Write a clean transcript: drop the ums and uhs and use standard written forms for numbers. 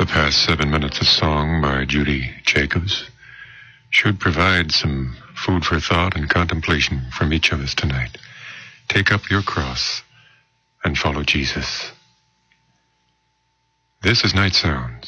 past 7 minutes of song by Judy Jacobs should provide some food for thought and contemplation from each of us tonight. Take up your cross and follow Jesus. This is Night Sounds.